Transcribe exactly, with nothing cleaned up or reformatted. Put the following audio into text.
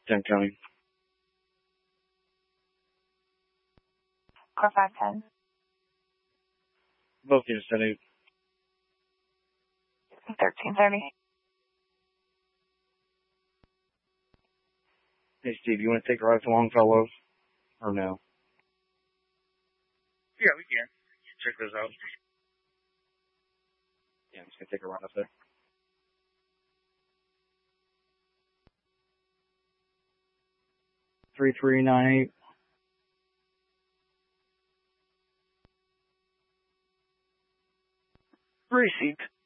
ten County. Car five ten. Both units ten eight. thirteen thirty. Hey, Steve, you want to take a ride to Longfellow? Or no? Yeah, we can. Check those out. Yeah, I'm just going to take a ride up there. three three nine eight. Received.